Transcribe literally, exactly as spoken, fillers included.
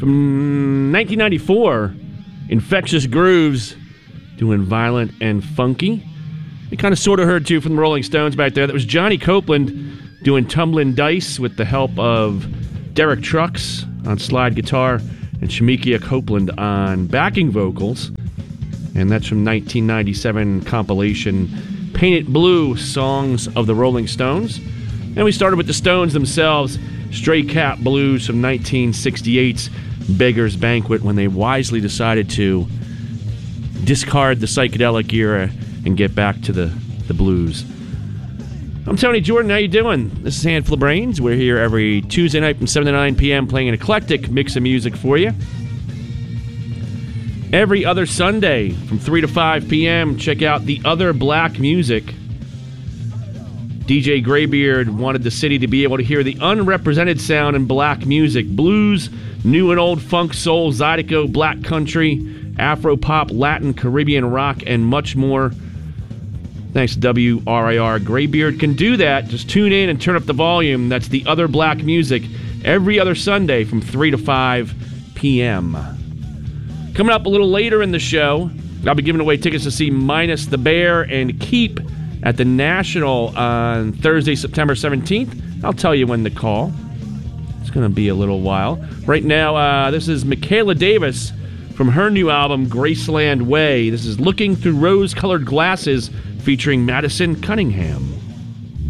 From nineteen ninety-four, Infectious Grooves doing Violent and Funky. We kind of sort of heard, too, from the Rolling Stones back there. That was Johnny Copeland doing Tumblin' Dice with the help of Derek Trucks on slide guitar and Shamikia Copeland on backing vocals. And that's from nineteen ninety-seven compilation Paint It Blue, Songs of the Rolling Stones. And we started with the Stones themselves, Stray Cat Blues from nineteen sixty-eight's Beggar's Banquet, when they wisely decided to discard the psychedelic era and get back to the, the blues. I'm Tony Jordan. How you doing? This is Handful of Brains. We're here every Tuesday night from seven to nine p.m. playing an eclectic mix of music for you. Every other Sunday from three to five p.m., check out The Other Black Music. D J Graybeard wanted the city to be able to hear the unrepresented sound in black music. Blues, new and old funk, soul, zydeco, black country, Afro-pop, Latin, Caribbean rock, and much more. Thanks to W R I R. Graybeard can do that. Just tune in and turn up the volume. That's The Other Black Music every other Sunday from three to five p.m. Coming up a little later in the show, I'll be giving away tickets to see Minus the Bear and Keep at the National on Thursday, September seventeenth. I'll tell you when to call. It's going to be a little while. Right now, uh, this is Michaela Davis from her new album, Graceland Way. This is Looking Through Rose-Colored Glasses, featuring Madison Cunningham.